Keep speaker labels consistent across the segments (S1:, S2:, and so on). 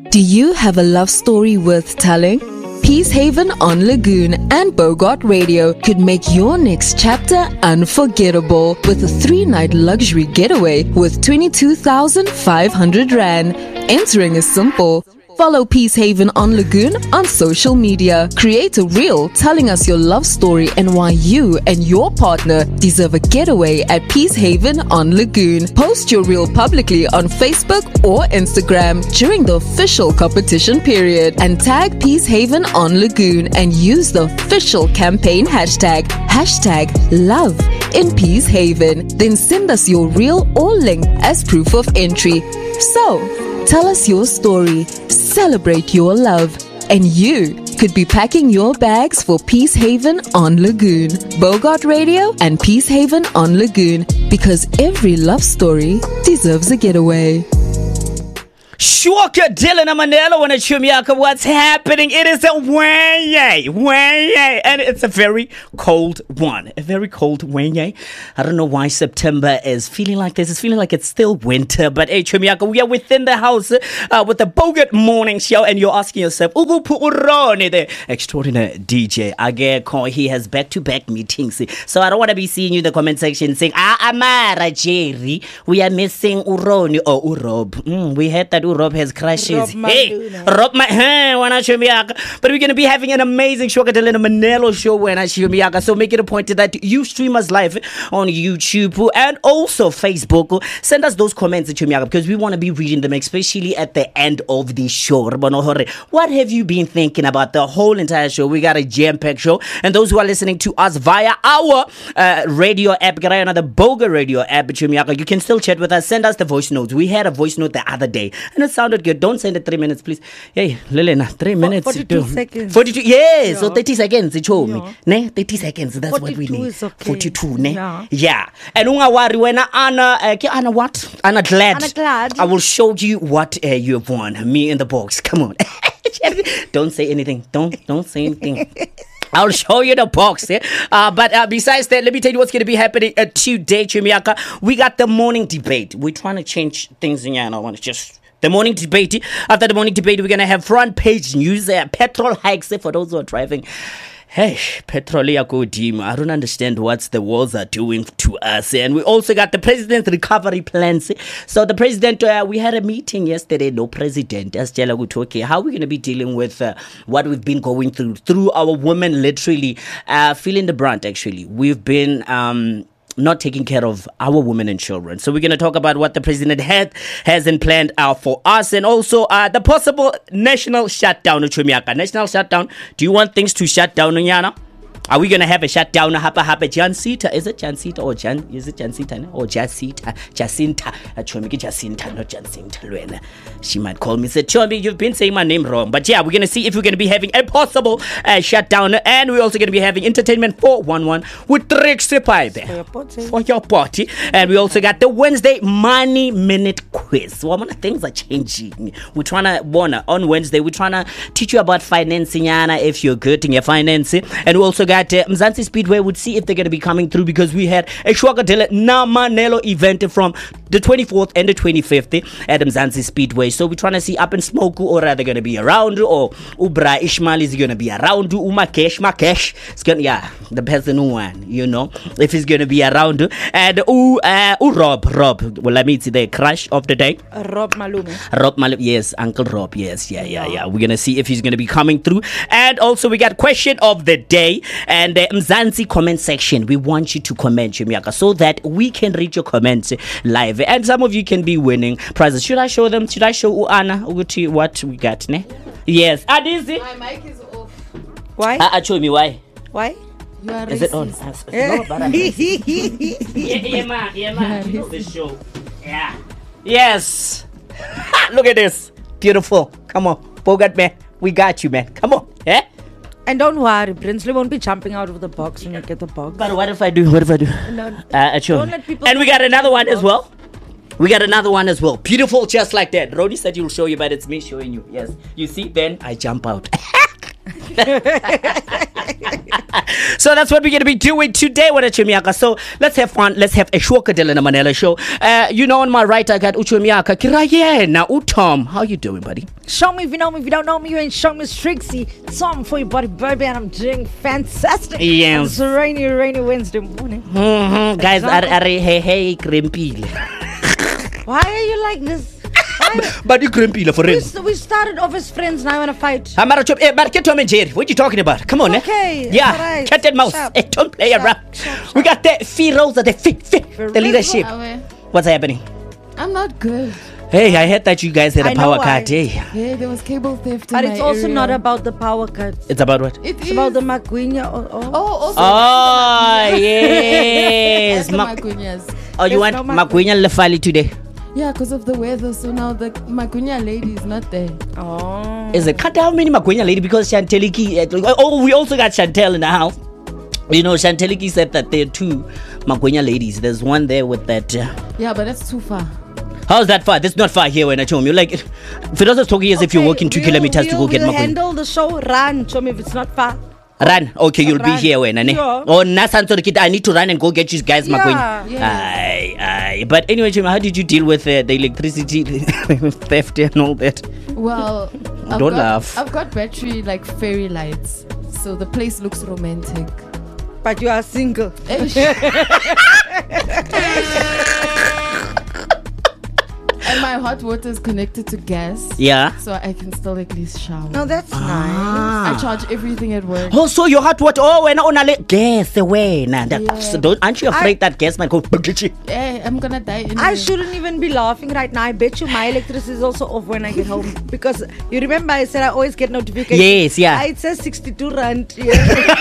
S1: Do you have a love story worth telling? Peace Haven on Lagoon and Bogart Radio could make your next chapter unforgettable with a 3-night luxury getaway with 22,500 Rand. Entering is simple. Follow Peace Haven on Lagoon on social media. Create a reel telling us your love story and why you and your partner deserve a getaway at Peace Haven on Lagoon. Post your reel publicly on Facebook or Instagram during the official competition period and tag Peace Haven on Lagoon and use the official campaign hashtag love in Peace Haven. Then send us your reel or link as proof of entry. So, tell us your story, celebrate your love, and you could be packing your bags for Peace Haven on Lagoon. Bogart Radio and Peace Haven on Lagoon, because every love story deserves a getaway.
S2: Shwaka Dylan Amanello and Chumiaka, what's happening? It is a Wednesday, and it's a very cold one. A very cold Wednesday. I don't know why September is feeling like this. It's feeling like it's still winter, but hey, Chumiaka, we are within the house with the Bogart Morning Show, and you're asking yourself, Ugu Puurone, the extraordinary DJ. Ageko, he has back-to-back meetings, so I don't want to be seeing you in the comment section saying, Amara Jerry, we are missing Uroni or Urob. We had that Rob has crashes. Rob my but we're gonna be having an amazing Shwaka Dylan Manelo show when I Shumiaka. So make it a point that you stream us live on YouTube and also Facebook. Send us those comments at Chumiaka because we want to be reading them, especially at the end of the show. What have you been thinking about the whole entire show? We got a jam-packed show, and those who are listening to us via our radio app, the Boga radio app, Chumiaka, you can still chat with us. Send us the voice notes. We had a voice note the other day, and it sounded good. Don't send it 3 minutes, please. Hey, Lilena, 3 minutes.
S3: 42 seconds.
S2: 42, yes. Yeah. So 30 seconds, it showed me. Ne? 30 seconds, that's what we need.
S3: Is okay.
S2: 42, ne? Yeah. And unga wari wena Anna what? Anna Glad. I will show you what you have won. Me in the box. Come on. Don't say anything. Don't say anything. I'll show you the box. But besides that, let me tell you what's going to be happening today, Chumiaka. We got the morning debate. We're trying to change things in here, and I want to just... The morning debate. After the morning debate, we're going to have front page news. Petrol hikes for those who are driving. Hey, petrol team. I don't understand what the wars are doing to us. And we also got the president's recovery plans. So the president, we had a meeting yesterday. No president. As Jela Gutoke, how are we going to be dealing with what we've been going through our women literally feeling the brunt, actually. We've been... not taking care of our women and children. So we're going to talk about what the president has in planned for us, and also the possible national shutdown. National shutdown. Do you want things to shut down, Nyana? Are we going to have a shutdown? Jacinta? Is it Jacinta or is it Jacinta or Jacinta? Jacinta. Jacinta, not Jacinta. She might call me and say, Chomi, you've been saying my name wrong. But yeah, we're going to see if we're going to be having a possible shutdown. And we're also going to be having Entertainment 411 with Trixie Pie there. For your party. And we also got the Wednesday Money Minute Quiz. So things are changing. We're trying to, on Wednesday, we're trying to teach you about financing, if you're good in your financing. And we also got Mzansi Speedway. Would see if they're going to be coming through, because we had a Shwaka Dylan Namanelo event from the 24th and the 25th at Mzansi Speedway. So we're trying to see Up and Smoke, or are they going to be around, or Ubra Ishmael is going to be around, Makesh, it's going to, the person one, if he's going to be around, and Rob, well, let me see the crush of the day.
S3: Rob Malume,
S2: yes, Uncle Rob, yes, yeah. We're going to see if he's going to be coming through. And also we got question of the day, and the Mzansi comment section. We want you to comment, Chumiaka, so that we can read your comments live, and some of you can be winning prizes. Should I show them? Should I show Anna what we got? Ne? Yes. Adizi.
S4: My mic is off.
S3: Why?
S2: Show me why.
S3: Why?
S4: You are
S2: Is
S4: racist.
S2: it on? No, but yeah, man. You know this show. Yeah. Yes. Look at this. Beautiful. Come on. Bogart, man. We got you, man. Come on. Eh?
S3: And don't worry, Brinsley won't be jumping out of the box when you get the box.
S2: But what if I do?
S3: No,
S2: Don't
S3: let people.
S2: And we got another one as well. Beautiful, just like that. Rodi said he'll show you, but it's me showing you. Yes. You see, then I jump out. So that's what we're going to be doing today with Uchumiaka. So let's have fun. Let's have a Shwoka Dylan Manela show. On my right, I got Uchumiaka. Kirayena, Utom. How you doing, buddy?
S3: Show me if you know me. If you don't know me, you ain't show me Trixie. Song for your body, baby, and I'm doing fantastic.
S2: Yes.
S3: It's a rainy Wednesday morning.
S2: Guys, hey, Krimpile.
S3: Why are you like this?
S2: But you Krimpile for real.
S3: We started off as friends, now in a fight.
S2: But get Tom and Jerry. What are you talking about? Come on,
S3: okay.
S2: Yeah,
S3: right.
S2: Cat and mouse. Hey, don't play around. We got the Feroz of the leadership. What's happening?
S4: I'm not good.
S2: Hey, I heard that you guys had a power cut. Hey,
S4: there was cable theft.
S3: But it's also not about the power cut.
S2: It's about what?
S3: It's about the Maguinya.
S2: Yes.
S4: The Maguinyas.
S2: Oh, you want Maguinya Lefali today?
S4: Yeah, because of the weather. So now the Maguinya lady is not there.
S3: Oh.
S2: Is it cut how many Maguinya lady? Because Chanteliki. We also got Chantel in the house. You know, Chanteliki said that there are two Maguinya ladies. There's one there with that.
S4: Yeah, but that's too far.
S2: How's that far? That's not far here when I told you. Like, Firoz is talking as if you're walking 2 kilometers to go get Maguinya.
S3: Handle the show. Run. Show me if it's not far.
S2: Run. Okay, you'll be here when I need to run and go get you guys Maguinya.
S4: Yeah.
S2: But anyway, Chima, how did you deal with the electricity theft and all that?
S4: Well,
S2: Don't laugh.
S4: I've got battery like fairy lights, so the place looks romantic.
S3: But you are single.
S4: And my hot water is connected to gas.
S2: Yeah.
S4: So I can still at least shower.
S3: No, that's nice.
S4: I charge everything at work.
S2: Oh, so your hot water. Oh, when on a gas away. So aren't you afraid that gas might go?
S4: Yeah, I'm gonna die anyway.
S3: I shouldn't even be laughing right now. I bet you my electricity is also off when I get home. Because you remember I said I always get notifications.
S2: Yes, yeah.
S3: It says 62 rand. Yeah.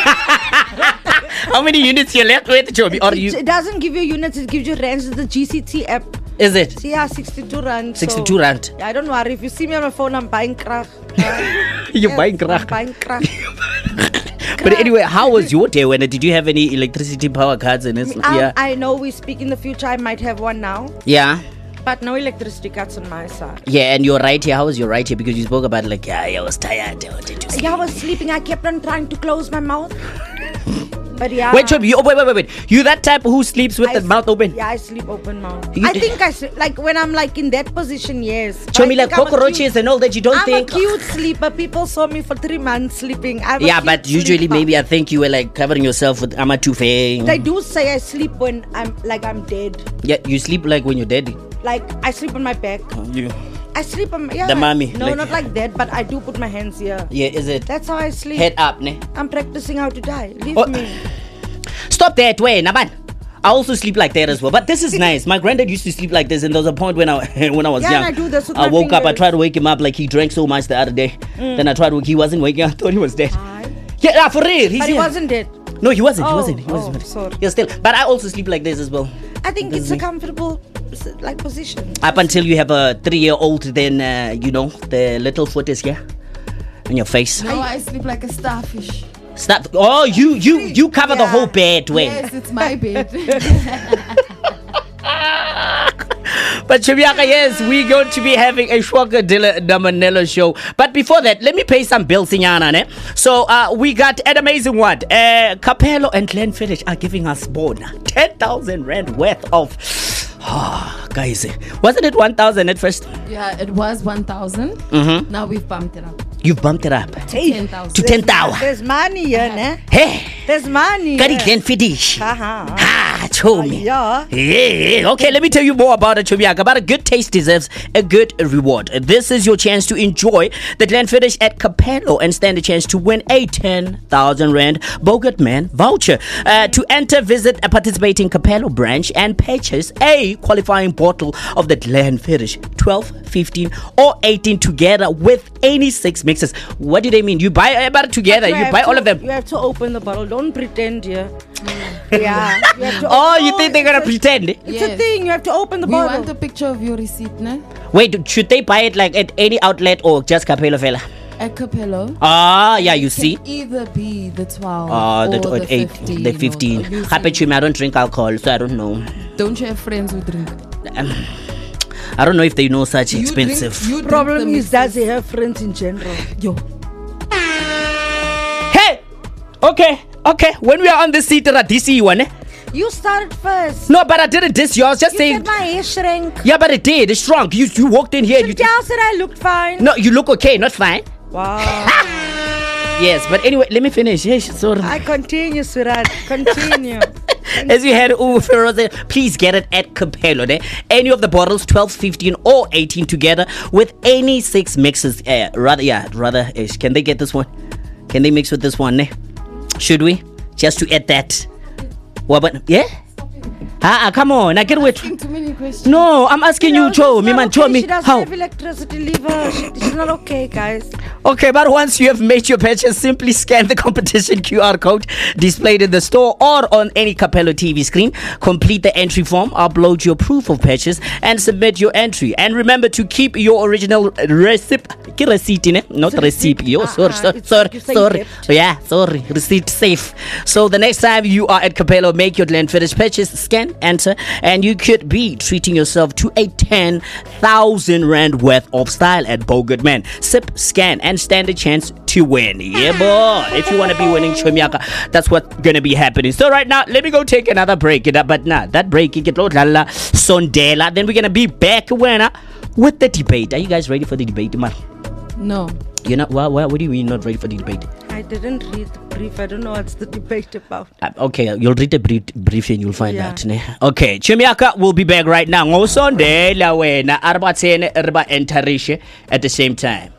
S2: How many units you left with, Joby?
S3: It doesn't give you units, it gives you rands. It's the GCT app.
S2: Is it?
S3: Yeah, 62 rand.
S2: 62 rand.
S3: Yeah, don't worry. If you see me on my phone, I'm buying crack.
S2: You're buying crack.
S3: I'm buying crack.
S2: But anyway, how was your day? When did you have any electricity power cuts? And yeah.
S3: I know we speak in the future. I might have one now.
S2: Yeah.
S3: But no electricity cuts on my side.
S2: Yeah, and you're right here. How was your right here? Because you spoke about like, I was tired.
S3: I was sleeping. I kept on trying to close my mouth. But yeah.
S2: Wait. You that type who sleeps with the mouth open?
S3: Yeah, I sleep open mouth. I think I sleep, like when I'm like in that position, yes.
S2: Show me like cockroaches and all that. You don't think?
S3: I'm a cute sleeper. People saw me for 3 months sleeping.
S2: But usually maybe I think you were like covering yourself with amatufeng.
S3: They do say I sleep when I'm dead.
S2: Yeah, you sleep like when you're dead.
S3: Like I sleep on my back. I sleep on
S2: the mommy.
S3: No, not like that, but I do put my hands here.
S2: Yeah, is it?
S3: That's how I sleep.
S2: Head up, ne?
S3: I'm practicing how to die. Leave me.
S2: Stop that way, Naban. I also sleep like that as well. But this is nice. My granddad used to sleep like this, and there was a point when I was young.
S3: I do this with
S2: I woke up, I tried to wake him up like he drank so much the other day. Then I tried to wake he wasn't waking up, I thought he was dead. Yeah, for real.
S3: But he wasn't dead.
S2: No, he wasn't. He wasn't.
S3: Sorry.
S2: Yeah, still. But I also sleep like this as well.
S3: I think it's a comfortable position.
S2: Up until you have a 3-year-old, then the little foot is here on your face.
S4: No, I sleep like a starfish.
S2: Stop. Oh, you cover the whole bed, way.
S4: Yes, it's my bed.
S2: But Chibiaka, yes, we're going to be having a Shwoka Damanelo show. But before that, let me pay some bills, Sinyana, ne? So we got an amazing one. Capello and Glenfiddich are giving us bona 10,000 rand worth of. Guys, wasn't it 1,000 at first?
S4: Yeah, it was 1,000. Now we've bumped it up.
S2: You've bumped it up to
S4: 10,000.
S2: To 10,000.
S3: There's money here, ne?
S2: Hey,
S3: there's money.
S2: Got it, Glenfiddich. Show me.
S3: Yeah.
S2: Okay, let me tell you more about it, Chubiaka. But a good taste deserves a good reward. This is your chance to enjoy the Glenfiddich at Capello and stand a chance to win a 10,000 rand Bogart Man voucher. To enter, visit a participating Capello branch and purchase a qualifying bottle of the Glenfiddich 12, 15 or 18 together with any 6 mixes. What do they mean? You buy about it together. You buy all of them.
S3: You have to open the bottle. Don't pretend here. Yeah. You have to
S2: you think they're gonna pretend?
S3: It's a thing. You have to open the bottle.
S4: We want a picture of your receipt, ne?
S2: Wait, should they buy it like at any outlet or just Capello fella?
S4: At Capello.
S2: Yeah, you see.
S4: Can either be the 12
S2: or the 8,
S4: 15.
S2: The 15. Happy to me, I don't drink alcohol, so I don't know.
S4: Don't you have friends who drink?
S2: I don't know if they know such expensive.
S3: Problem is, does he have friends in general?
S4: Yo.
S2: Hey! Okay. When we are on the seat, DC one.
S3: You started first.
S2: No, but I didn't diss you. I was just
S3: You
S2: saying.
S3: said my hair shrank.
S2: Yeah, but it did. It's shrunk. You walked in here.
S3: Chantel said I looked fine.
S2: No, you look okay, not fine.
S3: Wow.
S2: Yes, but anyway, let me finish. Yes, sorry.
S3: I continue, Surat. Continue.
S2: As you had Feroz, please get it at Capello. Any of the bottles, 12, 15, or 18 together with any 6 mixes. Rather, can they get this one? Can they mix with this one? Should we? Just to add that. What? But yeah. Come on, I get with.
S4: Too many questions.
S2: No, I'm asking you, Joe. Me man, show me
S3: She doesn't
S2: how.
S3: have electricity. Leave her. She's not okay, guys.
S2: Okay, but once you have made your purchase, simply scan the competition QR code displayed in the store or on any Capello TV screen. Complete the entry form, upload your proof of purchase, and submit your entry. And remember to keep your original receipt. Not receipt. Sorry. Yeah, sorry. Receipt safe. So the next time you are at Capello, make your Glenfiddich purchase, scan, enter, and you could be treating yourself to a 10,000 Rand worth of style at Bogart Man. Sip, scan, and stand a chance to win. Yeah, boy. If you want to be winning Chomyaka, that's what's gonna be happening. So right now, let me go take another break. But that break, you get Sondela. Then we're gonna be back with the debate. Are you guys ready for the debate, man?
S4: No.
S2: You're not. What do you mean not ready for the debate?
S3: I didn't read the brief. I don't know what's the debate about.
S2: Okay, you'll read the brief and you'll find
S3: Yeah.
S2: out. Ne? Okay, Chimiaka will be back right now. Ngosondela wena arba tsene arba entarishe at the same time.